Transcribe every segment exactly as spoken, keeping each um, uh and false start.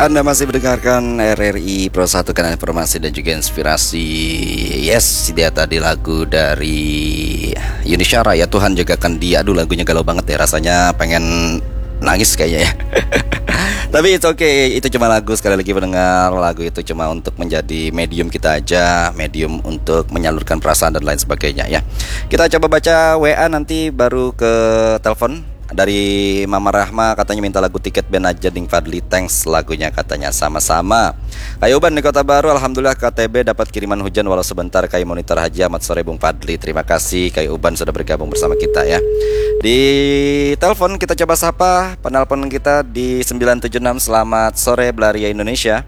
Anda masih mendengarkan R R I Pro satu, kanal informasi dan juga inspirasi. Yes, dia tadi lagu dari Yuni Syara, ya Tuhan jagakan dia. Aduh, lagunya galau banget ya, rasanya pengen nangis kayaknya ya. Tapi it's okay, itu cuma lagu. Sekali lagi mendengar lagu itu cuma untuk menjadi medium kita aja, medium untuk menyalurkan perasaan dan lain sebagainya ya. Kita coba baca W A, nanti baru ke telepon. Dari Mama Rahma, katanya minta lagu Tiket band aja Ding Fadli, thanks lagunya katanya. Sama-sama. Kayu Uban di Kota Baru, alhamdulillah K T B dapat kiriman hujan walau sebentar. Kayu Monitor Haji Ahmad sore Bung Fadli, terima kasih Kayu Uban sudah bergabung bersama kita ya. Di telepon kita coba sapa penelpon kita di sembilan tujuh enam. Selamat sore Belaria Indonesia.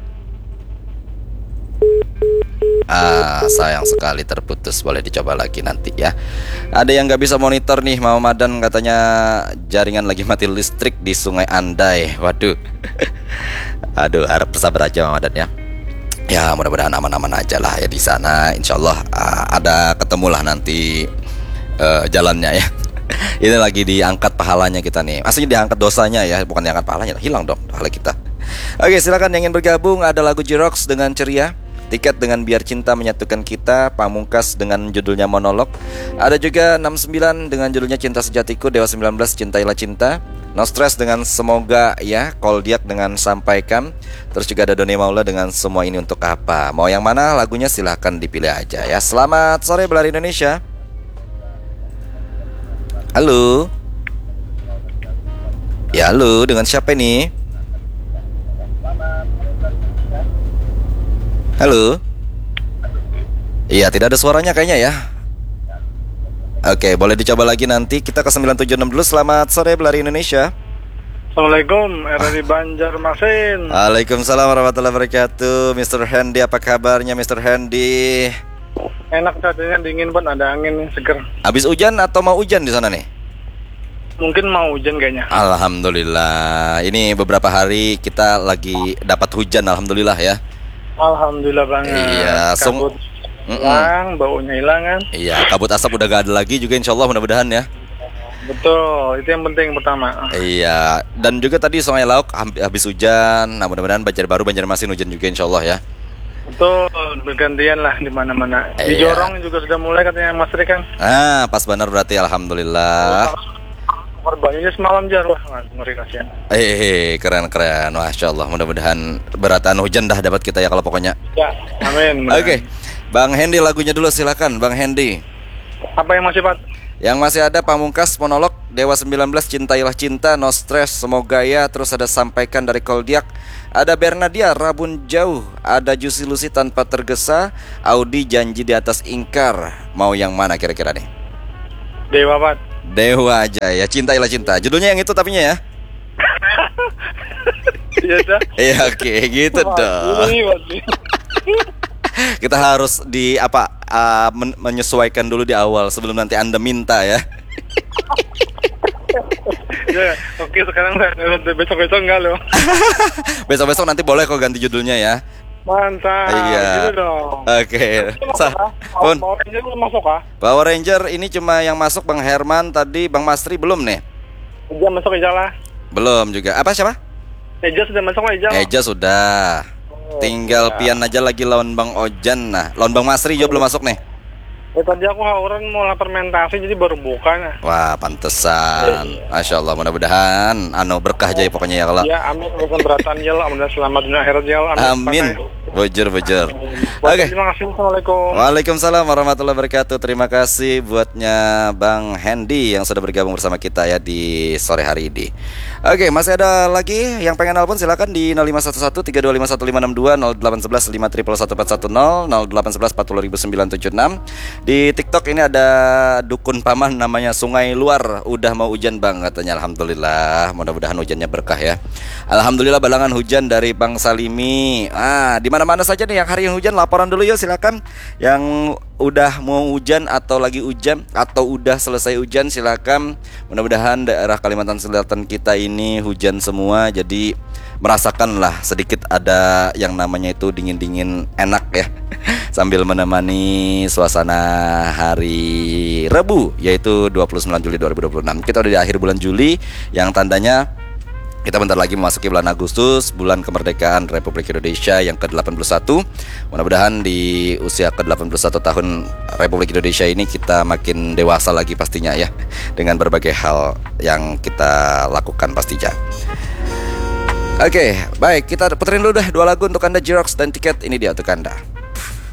Ah, sayang sekali terputus. Boleh dicoba lagi nanti ya. Ada yang gak bisa monitor nih, Mau Madan katanya jaringan lagi mati listrik di Sungai Andai. Waduh. Aduh, harap bersabar aja Mau Madan ya. Ya mudah-mudahan aman-aman aja lah ya di sana. Insya Allah uh, ada ketemulah nanti uh, jalannya ya. Ini lagi diangkat pahalanya kita nih. Maksudnya diangkat dosanya ya, bukan diangkat pahalanya. Hilang dong pahala kita. Oke, silakan yang ingin bergabung. Ada lagu Jirox dengan Ceria, Tiket dengan Biar Cinta Menyatukan Kita, Pamungkas dengan judulnya Monolog. Ada juga enam sembilan dengan judulnya Cinta Sejatiku, Dewa sembilan belas Cintailah Cinta, No Stress dengan Semoga ya, Koldiak dengan Sampaikan. Terus juga ada Doni Maula dengan Semua Ini Untuk Apa. Mau yang mana lagunya silahkan dipilih aja ya. Selamat sore Belar Indonesia. Halo. Ya halo, dengan siapa ini? Halo. Iya, tidak ada suaranya kayaknya ya. Oke, boleh dicoba lagi nanti. Kita ke sembilan tujuh enam dulu. Selamat sore Belari Indonesia. Assalamualaikum, R R I Banjarmasin. Waalaikumsalam warahmatullahi wabarakatuh. Mister Hendy, apa kabarnya Mister Hendy? Enak cuacanya, dingin pun ada angin seger. Habis hujan atau mau hujan di sana nih? Mungkin mau hujan kayaknya. Alhamdulillah. Ini beberapa hari kita lagi dapat hujan, alhamdulillah ya. Alhamdulillah banget. Iya, kabut hilang, baunya hilang kan. Iya, kabut asap udah gak ada lagi juga insya Allah, mudah-mudahan ya. Betul, itu yang penting pertama. Iya, dan juga tadi Sungai Lauk habis hujan. Nah, mudah-mudahan Banjar Baru, Banjarmasin hujan juga insya Allah ya. Betul, bergantian lah di mana-mana. Di Iya. Jorong juga sudah mulai katanya Mas Ri kan. Ah, pas benar berarti alhamdulillah. Korbannya semalam jar, wah ngeri kasihan. Eh, keren-keren, masya Allah. Mudah-mudahan beratan hujan dah dapat kita ya kalau pokoknya. Ya, amin. Oke, okay. Bang Hendy lagunya dulu silakan, Bang Hendy. Apa yang masih Pak? Yang masih ada Pamungkas, Monolog, Dewa sembilan belas Cintailah Cinta, No Stress, Semoga Ya. Terus ada Sampaikan dari Koldiak. Ada Bernadia, Rabun Jauh. Ada Juicy Lucy Tanpa Tergesa. Audi Janji di Atas Ingkar. Mau yang mana kira-kira nih? Dewa Pak. Dewa aja ya, Cintailah Cinta. Judulnya yang itu tapinya ya. Iya dah. Iya oke, gitu dong. Kita harus di apa uh, men- menyesuaikan dulu di awal sebelum nanti Anda minta ya. Ya, oke sekarang besok-besok enggak loh. Besok-besok nanti boleh kok ganti judulnya ya. Mantap. Iya. Gitu dong. Oke. Sah. Power Pun. Ranger belum masuk ah? Power Ranger ini cuma yang masuk Bang Herman tadi, Bang Masri belum nih? Eja masuk Eja lah. Belum juga. Apa siapa? Eja sudah masuk lah Eja. Eja sudah. Oh, Tinggal ya. Pian aja lagi lawan Bang Ojan. Nah, lawan Bang Masri juga belum masuk nih. Eh, tadi aku hauran mau lapar mentasi jadi baru buka nah. Wah, pantesan. Masya Allah, mudah-mudahan anu berkah aja ya pokoknya ya kalau. Ya amin, bukan beratan ya Allah, mudah selamat dunia akhirat ya Allah. Amin. Bujur, bujur. Oke. Oke. Terima kasih. Assalamualaikum. Waalaikumsalam warahmatullahi wabarakatuh. Terima kasih buatnya Bang Hendy yang sudah bergabung bersama kita ya di sore hari ini. Oke, masih ada lagi yang pengen nelpon silakan di nol lima satu satu tiga dua lima satu lima enam dua, nol delapan satu satu lima satu satu empat satu nol, nol delapan satu satu empat nol sembilan tujuh enam. Di TikTok ini ada dukun paman namanya Sungai Luar. Udah mau hujan Bang katanya. Alhamdulillah, mudah-mudahan hujannya berkah ya. Alhamdulillah balangan hujan dari Bang Salimi. Ah, di mana-mana saja nih yang hari yang hujan laporan dulu yuk silakan. Yang udah mau hujan atau lagi hujan atau udah selesai hujan silakan. Mudah-mudahan daerah Kalimantan Selatan kita ini hujan semua, jadi merasakanlah sedikit ada yang namanya itu dingin-dingin enak ya. Sambil menemani suasana hari Rabu yaitu dua puluh sembilan Juli dua ribu dua puluh enam. Kita udah di akhir bulan Juli yang tandanya Kita bentar lagi memasuki bulan Agustus, bulan kemerdekaan Republik Indonesia yang ke delapan puluh satu. Mudah-mudahan di usia ke delapan puluh satu tahun Republik Indonesia ini kita makin dewasa lagi pastinya ya, dengan berbagai hal yang kita lakukan pastinya. Oke, baik, kita puterin dulu dah dua lagu untuk Anda, Jirox dan Tiket. Ini dia untuk Anda.